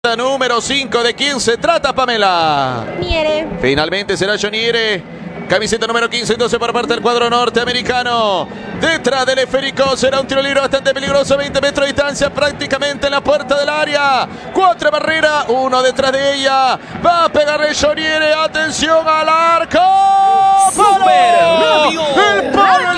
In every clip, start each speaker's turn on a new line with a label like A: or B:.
A: Número 5, ¿de quién se trata, Pamela?
B: Niere.
A: Finalmente será Joniere. Camiseta número 15, entonces por parte del cuadro norteamericano. Detrás del esférico será un tiro libre bastante peligroso. 20 metros de distancia, prácticamente en la puerta del área. 4 barreras, 1 detrás de ella. Va a pegarle Joniere. Atención al arco. ¡Palo! El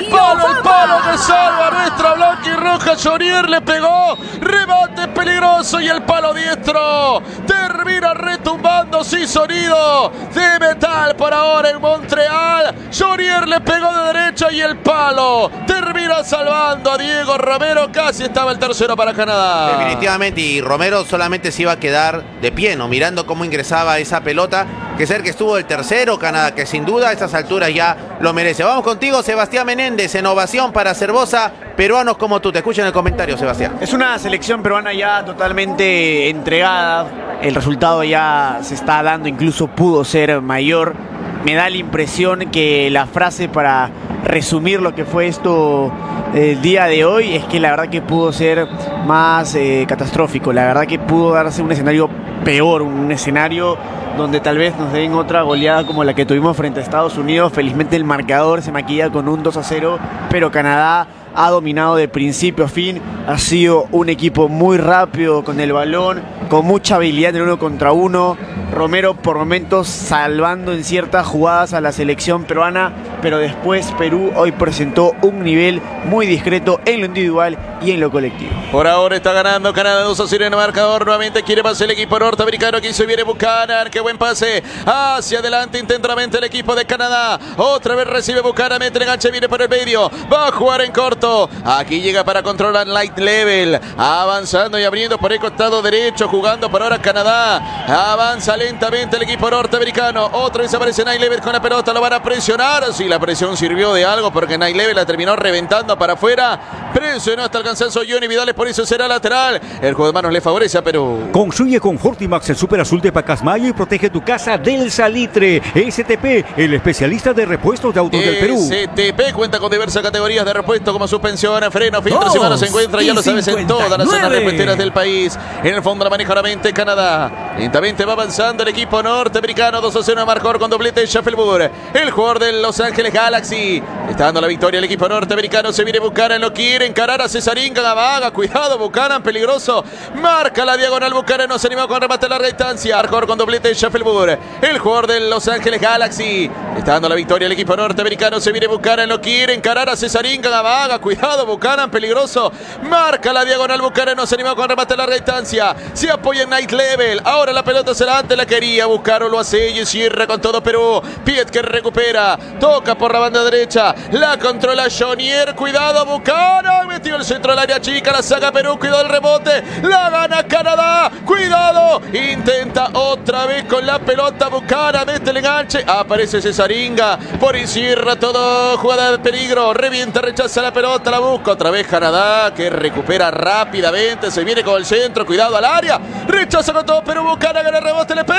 A: palo que salva a nuestra blanca y roja. Joniere le pegó. Rebate peligroso y el palo diestro termina retumbando sin sonido de metal por ahora en Montreal. Joniere le pegó de derecha y el palo termina salvando a Diego Romero. Casi estaba el tercero para Canadá.
C: Definitivamente, y Romero solamente se iba a quedar de pie, ¿no? Mirando cómo ingresaba esa pelota. Que ser que estuvo el tercero, Canadá, que sin duda a estas alturas ya lo merece. Vamos contigo, Sebastián Menéndez, en ovación para Cervosa. Peruanos como tú, te escucho en el comentario, Sebastián.
D: Es una selección peruana ya totalmente entregada. El resultado ya se está dando, incluso pudo ser mayor. Me da la impresión que la frase para resumir lo que fue esto el día de hoy es que la verdad que pudo ser más catastrófico. La verdad que pudo darse un escenario peor, un escenario donde tal vez nos den otra goleada como la que tuvimos frente a Estados Unidos. Felizmente el marcador se maquilla con un 2-0, pero Canadá ha dominado de principio a fin. Ha sido un equipo muy rápido con el balón, con mucha habilidad en el 1 contra 1. Romero por momentos salvando en ciertas jugadas a la selección peruana, pero después Perú hoy presentó un nivel muy discreto en lo individual y en lo colectivo.
A: Por ahora está ganando Canadá 2-0 en el marcador. Nuevamente quiere pasar el equipo norteamericano. Aquí se viene Buchanan. Qué buen pase. Hacia adelante intensamente el equipo de Canadá. Otra vez recibe Buchanan. Mete el enganche. Viene por el medio. Va a jugar en corto. Aquí llega para controlar Light Level. Avanzando y abriendo por el costado derecho. Jugando por ahora Canadá. Avanza lentamente el equipo norteamericano. Otra vez aparece Light Level con la pelota. Lo van a presionar. Sí, la presión sirvió de algo porque Light Level la terminó reventando para afuera. Presionó hasta el cansancio Johnny Vidales. Por eso será lateral. El juego de manos le favorece a Perú.
E: Construye con Fortimax el super azul de Pacasmayo y protege tu casa del salitre. STP, el especialista de repuestos de autos del Perú.
A: STP cuenta con diversas categorías de repuesto como suspensión, freno, filtros y manos. Se encuentra, ya lo sabes, en todas las zonas repuesteras del país. En el fondo la maneja nuevamente Canadá. Lentamente va avanzando el equipo norteamericano. 2-0 en marcador con doblete de Sheffield. El jugador de Los Ángeles Galaxy está dando la victoria el equipo norteamericano. Se viene Buchanan, lo quiere encarar a Cesarín Gamaga. Cuidado, Buchanan, peligroso. Marca la diagonal Buchanan, no se animó con remate a larga distancia. Marcador con doblete de Sheffield. El jugador de Los Ángeles Galaxy está dando la victoria el equipo norteamericano. Se viene Buchanan, lo quiere encarar a Cesarín Gamaga. Cuidado, Buchanan, peligroso. Marca la diagonal Buchanan, no se animó con remate a larga distancia. Se apoya en Night Level. Ahora la pelota será antes, la quería buscar, lo hace y cierra con todo Perú. Piet que recupera, toca por la banda derecha, la controla Joniere. Cuidado, Buchanan, metió el centro del área chica, la saca Perú. Cuidado el rebote, la gana Canadá. Cuidado, intenta otra vez con la pelota Buchanan, mete el enganche, aparece Cesaringa, por y cierra todo. Jugada de peligro, revienta, rechaza la pelota, la busca otra vez Canadá, que recupera rápidamente, se viene con el centro, cuidado al área, rechaza con todo Perú. Buchanan gana el rebote, le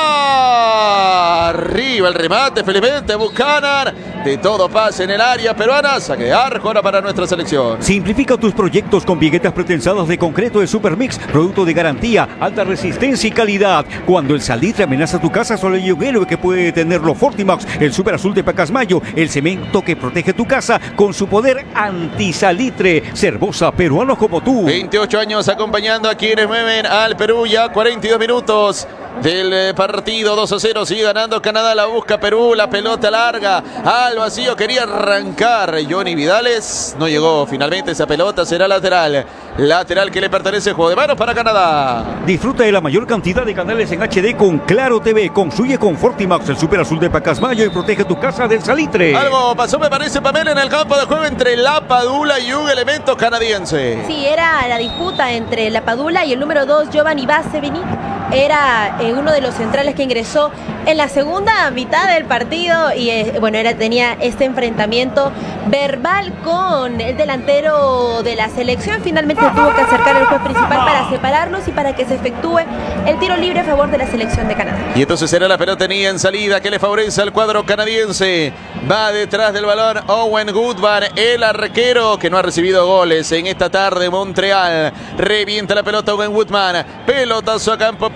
A: pega arriba el remate, felizmente Buchanan. De todo pasa en el área peruana. Saque de arco ahora para nuestra selección.
E: Simplifica tus proyectos con viguetas pretensadas de concreto de Supermix, producto de garantía, alta resistencia y calidad. Cuando el salitre amenaza tu casa, solo hay un héroe que puede detenerlo. Fortimax, el super azul de Pacasmayo, el cemento que protege tu casa con su poder antisalitre. Cervosa, peruanos como tú.
A: 28 años acompañando a quienes mueven al Perú. Ya 42 minutos del partido. 2-0, sigue ganando Canadá, la busca Perú, la pelota larga al vacío, quería arrancar Johnny Vidales, no llegó finalmente esa pelota, será lateral que le pertenece, juego de manos para Canadá.
E: Disfruta de la mayor cantidad de canales en HD con Claro TV. Construye con Fortimax el super azul de Pacasmayo y protege tu casa del salitre.
A: Algo pasó, me parece, Pamela, en el campo de juego entre La Padula y un elemento canadiense.
B: Sí, era la disputa entre La Padula y el número 2, Giovanni Baseveni. Era uno de los centrales que ingresó en la segunda mitad del partido y tenía este enfrentamiento verbal con el delantero de la selección. Finalmente tuvo que acercar al juez principal para separarlos y para que se efectúe el tiro libre a favor de la selección de Canadá.
A: Y entonces será la pelota en salida que le favorece al cuadro canadiense. Va detrás del balón Owen Goodman, el arquero que no ha recibido goles en esta tarde en Montreal. Revienta la pelota Owen Goodman. Pelotazo a campo